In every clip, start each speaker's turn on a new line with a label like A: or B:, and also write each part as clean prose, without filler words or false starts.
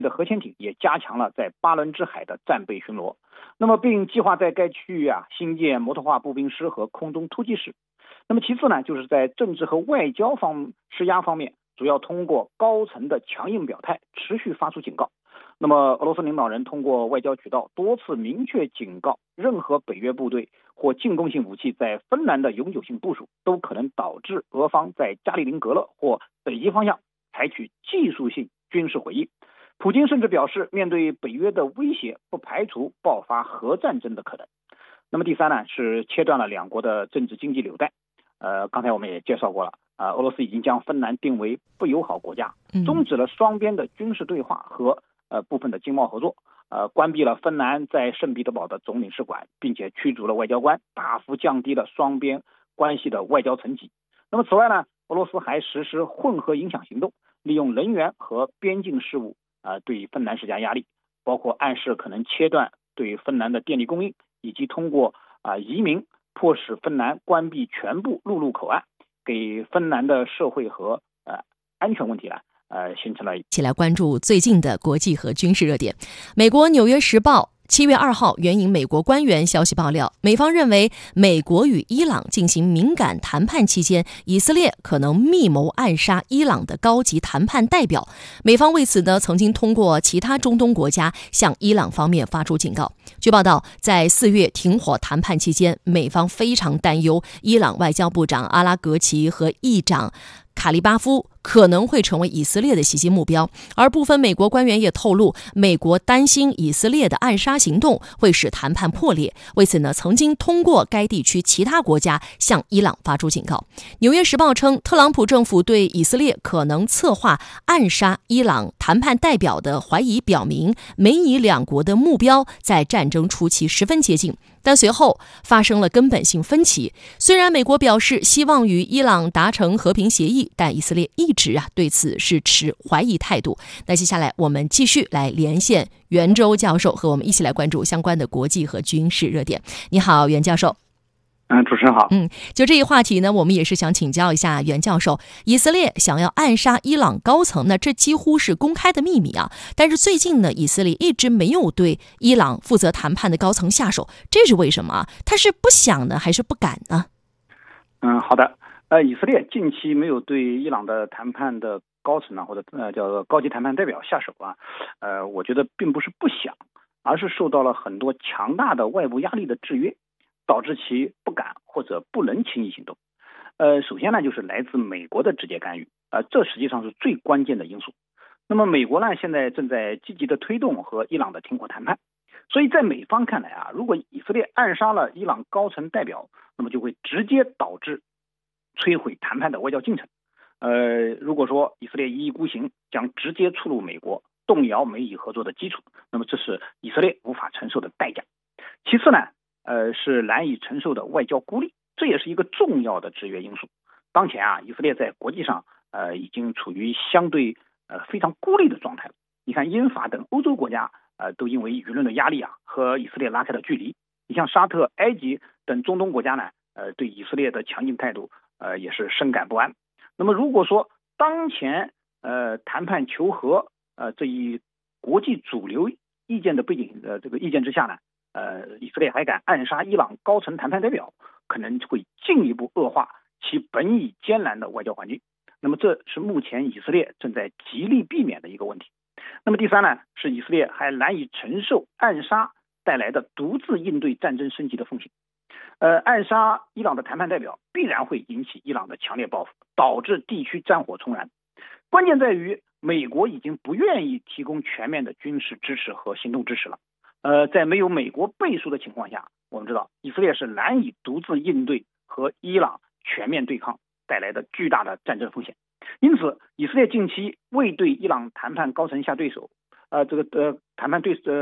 A: 的核潜艇也加强了在巴伦支海的战备巡逻，那么并计划在该区域新建摩托化步兵师和空中突击师。那么其次呢，就是在政治和外交施压方面，主要通过高层的强硬表态，持续发出警告。那么俄罗斯领导人通过外交渠道多次明确警告，任何北约部队或进攻性武器在芬兰的永久性部署，都可能导致俄方在加里宁格勒或北极方向采取技术性军事回应。普京甚至表示，面对北约的威胁，不排除爆发核战争的可能。那么第三呢，是切断了两国的政治经济纽带。刚才我们也介绍过了，俄罗斯已经将芬兰定为不友好国家，终止了双边的军事对话和部分的经贸合作，关闭了芬兰在圣彼得堡的总领事馆，并且驱逐了外交官，大幅降低了双边关系的外交层级。那么此外呢，俄罗斯还实施混合影响行动，利用能源和边境事务对芬兰施加压力，包括暗示可能切断对芬兰的电力供应，以及通过移民迫使芬兰关闭全部陆路口岸，给芬兰的社会和安全问题形成了。
B: 一起来关注最近的国际和军事热点。美国《纽约时报》7月2号援引美国官员消息爆料，美方认为美国与伊朗进行敏感谈判期间，以色列可能密谋暗杀伊朗的高级谈判代表。美方为此曾经通过其他中东国家向伊朗方面发出警告。据报道，在4月停火谈判期间，美方非常担忧伊朗外交部长阿拉格齐和议长卡利巴夫可能会成为以色列的袭击目标，而部分美国官员也透露，美国担心以色列的暗杀行动会使谈判破裂，为此曾经通过该地区其他国家向伊朗发出警告。纽约时报称，特朗普政府对以色列可能策划暗杀伊朗谈判代表的怀疑表明，美以两国的目标在战争初期十分接近，但随后发生了根本性分歧。虽然美国表示希望与伊朗达成和平协议，但以色列一直对此是持怀疑态度。那接下来我们继续来连线袁周教授，和我们一起来关注相关的国际和军事热点。你好，袁教授。
A: 主持人好。
B: 就这一话题呢，我们也是想请教一下袁教授。以色列想要暗杀伊朗高层呢，这几乎是公开的秘密啊。但是最近呢，以色列一直没有对伊朗负责谈判的高层下手，这是为什么啊？他是不想呢，还是不敢呢？
A: 好的。以色列近期没有对伊朗的谈判的高层或者叫做高级谈判代表下手我觉得并不是不想，而是受到了很多强大的外部压力的制约，导致其不敢或者不能轻易行动。首先呢，就是来自美国的直接干预，这实际上是最关键的因素。那么美国呢，现在正在积极的推动和伊朗的停火谈判，所以在美方看来如果以色列暗杀了伊朗高层代表，那么就会直接导致摧毁谈判的外交进程。如果说以色列一意孤行，将直接触怒美国，动摇美以合作的基础，那么这是以色列无法承受的代价。其次呢，是难以承受的外交孤立，这也是一个重要的制约因素。当前以色列在国际上已经处于相对非常孤立的状态了。你看英法等欧洲国家都因为舆论的压力和以色列拉开了距离。你像沙特、埃及等中东国家呢，对以色列的强硬态度也是深感不安。那么如果说当前谈判求和这一国际主流意见的背景这个意见之下呢，以色列还敢暗杀伊朗高层谈判代表，可能会进一步恶化其本已艰难的外交环境。那么这是目前以色列正在极力避免的一个问题。那么第三呢，是以色列还难以承受暗杀带来的独自应对战争升级的风险。暗杀伊朗的谈判代表必然会引起伊朗的强烈报复，导致地区战火重燃。关键在于美国已经不愿意提供全面的军事支持和行动支持了。在没有美国背书的情况下，我们知道以色列是难以独自应对和伊朗全面对抗带来的巨大的战争风险。因此以色列近期未对伊朗谈判高层下对手，谈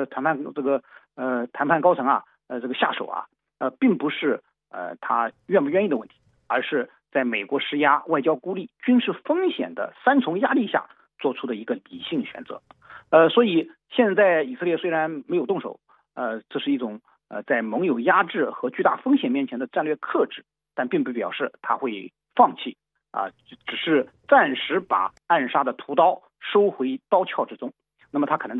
A: 判高层这个下手并不是他愿不愿意的问题，而是在美国施压、外交孤立、军事风险的三重压力下做出的一个理性选择。所以现在以色列虽然没有动手，这是一种在盟友压制和巨大风险面前的战略克制，但并不表示他会放弃只是暂时把暗杀的屠刀收回刀鞘之中。 那么他可能